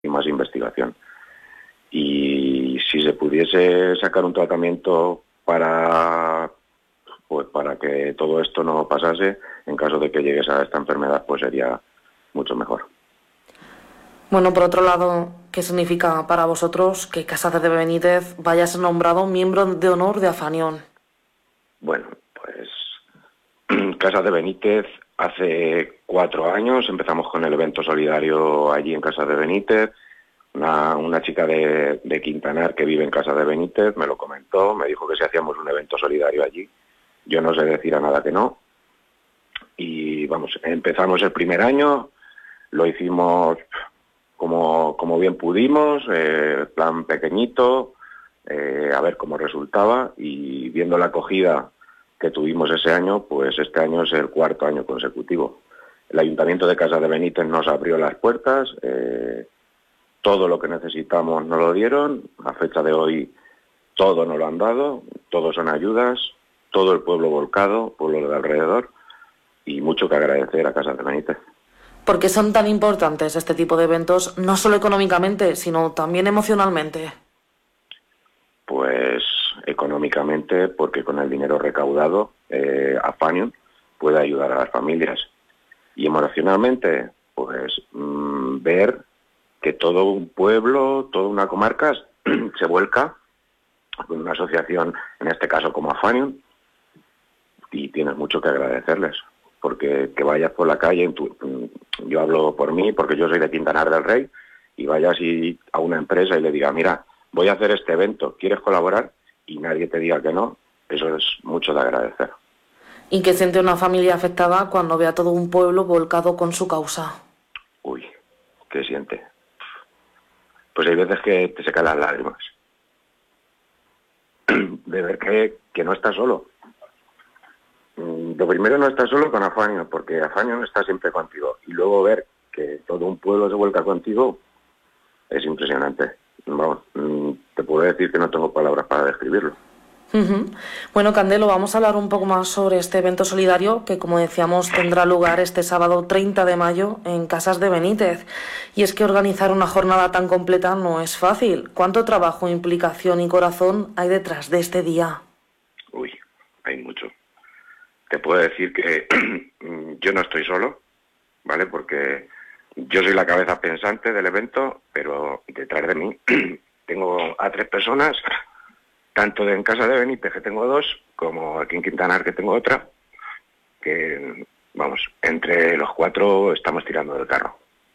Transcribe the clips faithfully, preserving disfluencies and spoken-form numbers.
y más investigación. Y si se pudiese sacar un tratamiento para, pues para que todo esto no pasase, en caso de que llegues a esta enfermedad, pues sería mucho mejor. Bueno, por otro lado, ¿qué significa para vosotros que Casas de Benítez vaya a ser nombrado miembro de honor de Afanión? Bueno, pues Casas de Benítez, hace cuatro años empezamos con el evento solidario allí en Casas de Benítez. Una, una chica de, de Quintanar que vive en Casas de Benítez me lo comentó, me dijo que si hacíamos un evento solidario allí. Yo no sé decir a nada que no. Y vamos, empezamos el primer año, lo hicimos como, como bien pudimos, eh, plan pequeñito, eh, a ver cómo resultaba, y viendo la acogida que tuvimos ese año, pues este año es el cuarto año consecutivo. El Ayuntamiento de Casas de Benítez nos abrió las puertas, eh, todo lo que necesitamos nos lo dieron, a fecha de hoy todo nos lo han dado, todo son ayudas, todo el pueblo volcado, pueblo de alrededor, y mucho que agradecer a Casas de Benítez. ¿Por qué son tan importantes este tipo de eventos, no solo económicamente, sino también emocionalmente? Pues económicamente, porque con el dinero recaudado, eh, Afanión puede ayudar a las familias. Y emocionalmente, pues mmm, ver que todo un pueblo, toda una comarca se vuelca con una asociación, en este caso como Afanión, y tienes mucho que agradecerles. Porque que vayas por la calle, en tu, yo hablo por mí, porque yo soy de Quintanar del Rey, y vayas y a una empresa y le diga, mira, voy a hacer este evento, ¿quieres colaborar? Y nadie te diga que no, eso es mucho de agradecer. ¿Y qué siente una familia afectada cuando ve a todo un pueblo volcado con su causa? Uy, ¿qué siente? Pues hay veces que te secan las lágrimas. De ver que, que no estás solo. Lo primero, no estás solo con Afanión, porque Afanión está siempre contigo. Y luego ver que todo un pueblo se vuelca contigo es impresionante. Vamos, te puedo decir que no tengo palabras para describirlo. Uh-huh. Bueno, Candelo, vamos a hablar un poco más sobre este evento solidario que, como decíamos, tendrá lugar este sábado treinta de mayo en Casas de Benítez. Y es que organizar una jornada tan completa no es fácil. ¿Cuánto trabajo, implicación y corazón hay detrás de este día? Uy, hay mucho. Te puedo decir que yo no estoy solo, ¿vale? Porque yo soy la cabeza pensante del evento, pero detrás de mí tengo a tres personas, tanto de en Casa de Benítez, que tengo dos, como aquí en Quintanar, que tengo otra, que, vamos, entre los cuatro estamos tirando del carro.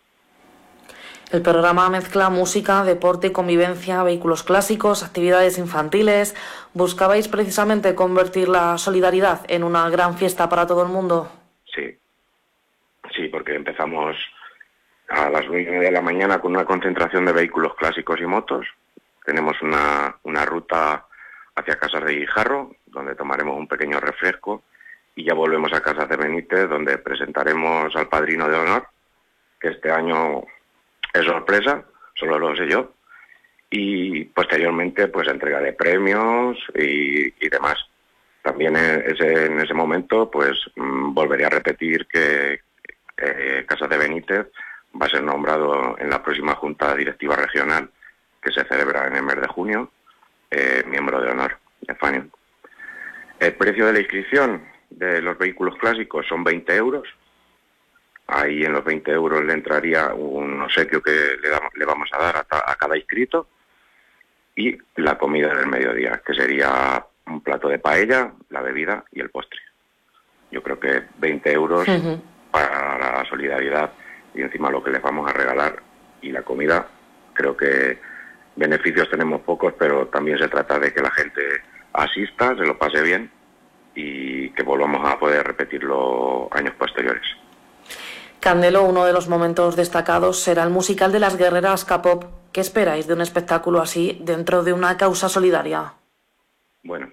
El programa mezcla música, deporte, convivencia, vehículos clásicos, actividades infantiles. ¿Buscabais precisamente convertir la solidaridad en una gran fiesta para todo el mundo? Sí, sí, porque empezamos a las nueve y media de la mañana con una concentración de vehículos clásicos y motos. Tenemos una, una ruta hacia Casas de Guijarro, donde tomaremos un pequeño refresco, y ya volvemos a Casas de Benítez, donde presentaremos al padrino de honor, que este año es sorpresa, solo lo sé yo, y posteriormente pues entrega de premios y, y demás. También en ese, en ese momento pues mmm, volveré a repetir que eh, Casas de Benítez va a ser nombrado en la próxima Junta Directiva Regional, que se celebra en el mes de junio, eh, miembro de honor de Afanión. El precio de la inscripción de los vehículos clásicos son veinte euros. Ahí en los veinte euros le entraría un obsequio que le, damos, le vamos a dar a, ta, a cada inscrito, y la comida del mediodía, que sería un plato de paella, la bebida y el postre. Yo creo que veinte euros uh-huh. para la solidaridad, y encima lo que les vamos a regalar y la comida, creo que beneficios tenemos pocos, pero también se trata de que la gente asista, se lo pase bien y que volvamos a poder repetirlo años posteriores. Candelo, uno de los momentos destacados será el musical de las guerreras K-pop. ¿Qué esperáis de un espectáculo así dentro de una causa solidaria? Bueno,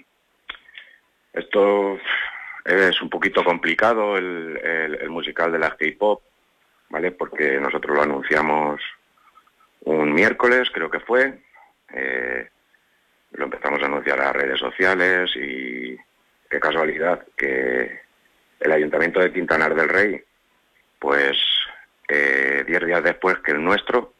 esto es un poquito complicado, el, el, el musical de las K-pop, ¿vale? Porque nosotros lo anunciamos un miércoles, creo que fue, eh, lo empezamos a anunciar a las redes sociales, y qué casualidad que el Ayuntamiento de Quintanar del Rey, pues eh, diez días después que el nuestro,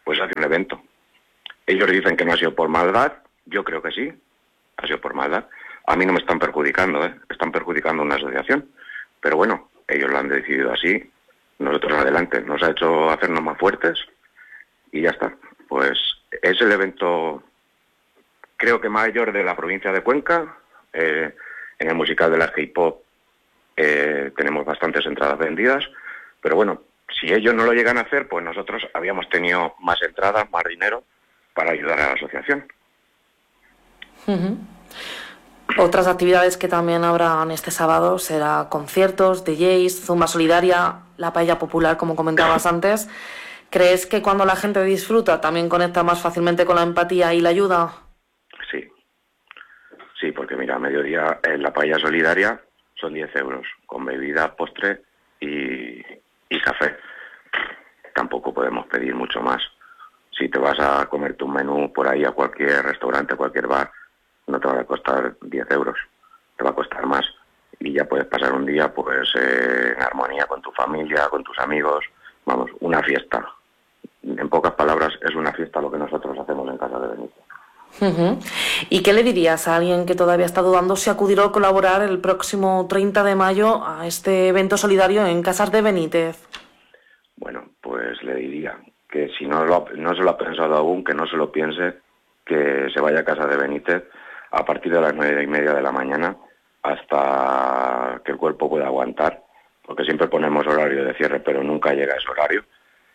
pues hace un evento. Ellos dicen que no ha sido por maldad, yo creo que sí, ha sido por maldad. A mí no me están perjudicando, ¿eh? Están perjudicando una asociación. Pero bueno, ellos lo han decidido así, nosotros adelante. Nos ha hecho hacernos más fuertes y ya está. Pues es el evento, creo que mayor de la provincia de Cuenca. Eh, en el musical de la K-pop eh, tenemos bastantes entradas vendidas. Pero bueno, si ellos no lo llegan a hacer, pues nosotros habíamos tenido más entradas, más dinero para ayudar a la asociación. Uh-huh. Otras actividades que también habrán este sábado será conciertos, D Js, zumba solidaria, la paella popular, como comentabas antes. ¿Crees que cuando la gente disfruta también conecta más fácilmente con la empatía y la ayuda? Sí, sí, porque mira, a mediodía en la paella solidaria son diez euros, con bebida, postre y, y café. Tampoco podemos pedir mucho más. Si te vas a comerte un menú por ahí a cualquier restaurante, cualquier bar, no te va a costar diez euros, te va a costar más. Y ya puedes pasar un día pues eh, en armonía con tu familia, con tus amigos. Vamos, una fiesta. En pocas palabras, es una fiesta lo que nosotros hacemos en Casa de Benítez. Uh-huh. ¿Y qué le dirías a alguien que todavía está dudando si acudir o colaborar el próximo treinta de mayo a este evento solidario en Casas de Benítez? Bueno, pues le diría que si no, lo, no se lo ha pensado aún, que no se lo piense, que se vaya a Casa de Benítez a partir de las nueve y media de la mañana hasta que el cuerpo pueda aguantar, porque siempre ponemos horario de cierre, pero nunca llega ese horario.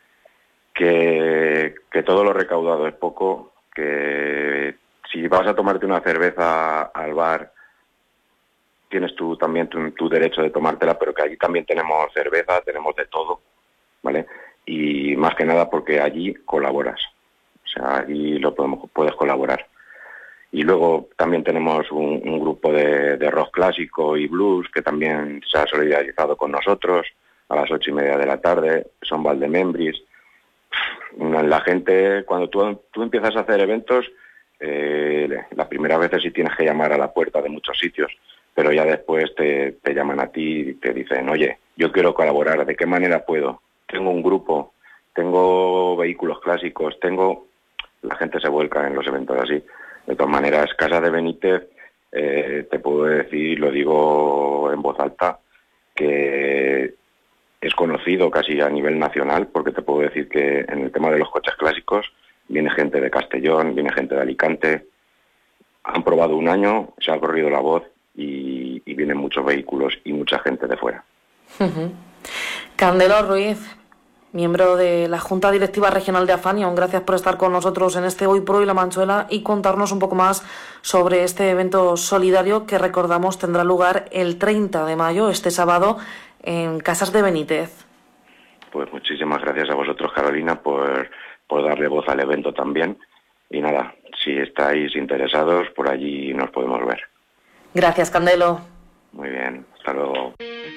Que, que todo lo recaudado es poco, que si vas a tomarte una cerveza al bar, tienes tú también tu, tu derecho de tomártela, pero que allí también tenemos cerveza, tenemos de todo, ¿vale? Y más que nada porque allí colaboras, o sea, allí lo podemos, puedes colaborar. Y luego también tenemos un, un grupo de, de rock clásico y blues que también se ha solidarizado con nosotros a las ocho y media de la tarde, son Valdemembris. La gente, cuando tú, tú empiezas a hacer eventos, eh, las primeras veces sí tienes que llamar a la puerta de muchos sitios, pero ya después te, te llaman a ti y te dicen, oye, yo quiero colaborar, ¿de qué manera puedo? Tengo un grupo, tengo vehículos clásicos, tengo... La gente se vuelca en los eventos así. De todas maneras, Casa de Benítez, eh, te puedo decir, lo digo en voz alta, que es conocido casi a nivel nacional, porque te puedo decir que en el tema de los coches clásicos viene gente de Castellón, viene gente de Alicante, han probado un año, se ha corrido la voz y, y vienen muchos vehículos y mucha gente de fuera. Uh-huh. Candelo Ruiz, miembro de la Junta Directiva Regional de Afanion, gracias por estar con nosotros en este Hoy por Hoy La Manchuela y contarnos un poco más sobre este evento solidario que, recordamos, tendrá lugar el treinta de mayo, este sábado, en Casas de Benítez. Pues muchísimas gracias a vosotros, Carolina, por, por darle voz al evento también. Y nada, si estáis interesados, por allí nos podemos ver. Gracias, Candelo. Muy bien, hasta luego.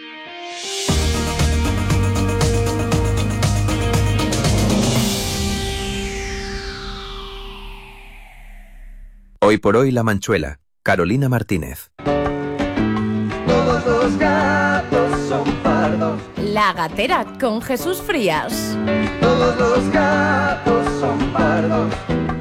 Hoy por Hoy La Manchuela, Carolina Martínez. Todos los gatos son pardos. La Gatera, con Jesús Frías. Todos los gatos son pardos.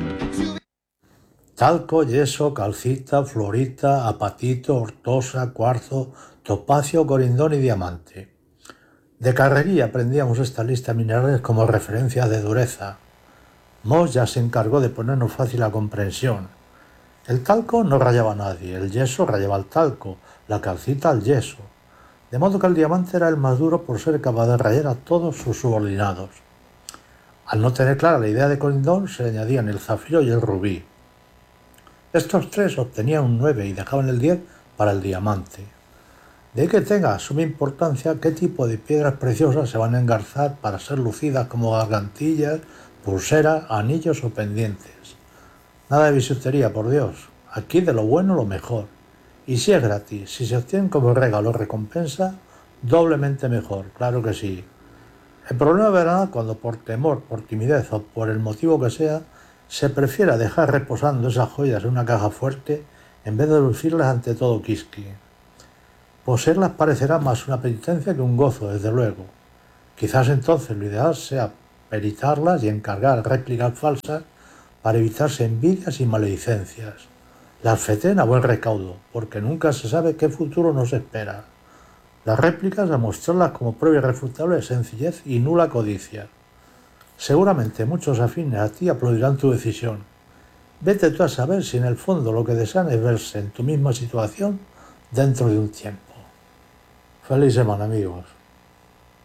Talco, yeso, calcita, florita, apatito, ortosa, cuarzo, topacio, corindón y diamante. De carrería aprendíamos esta lista de minerales como referencia de dureza. Moss ya se encargó de ponernos fácil la comprensión. El talco no rayaba a nadie, el yeso rayaba al talco, la calcita al yeso. De modo que el diamante era el más duro por ser capaz de rayar a todos sus subordinados. Al no tener clara la idea de corindón, se añadían el zafiro y el rubí. Estos tres obtenían un nueve y dejaban el diez para el diamante. De ahí que tenga suma importancia qué tipo de piedras preciosas se van a engarzar para ser lucidas como gargantillas, pulseras, anillos o pendientes. Nada de bisutería, por Dios. Aquí de lo bueno lo mejor. Y si es gratis, si se obtienen como regalo o recompensa, doblemente mejor, claro que sí. El problema verá cuando por temor, por timidez o por el motivo que sea, se prefiera dejar reposando esas joyas en una caja fuerte en vez de lucirlas ante todo quisqui. Poseerlas parecerá más una penitencia que un gozo, desde luego. Quizás entonces lo ideal sea peritarlas y encargar réplicas falsas para evitarse envidias y maledicencias. Las feten a buen recaudo, porque nunca se sabe qué futuro nos espera. Las réplicas a mostrarlas como prueba irrefutable de sencillez y nula codicia. Seguramente muchos afines a ti aplaudirán tu decisión. Vete tú a saber si en el fondo lo que desean es verse en tu misma situación dentro de un tiempo. Feliz semana, amigos.